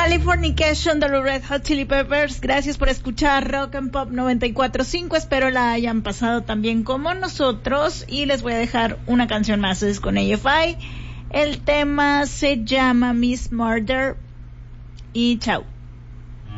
Californication de los Red Hot Chili Peppers. Gracias por escuchar Rock and Pop 94.5. Espero la hayan pasado también como nosotros. Y les voy a dejar una canción más, es con AFI. El tema se llama Miss Murder. Y chao.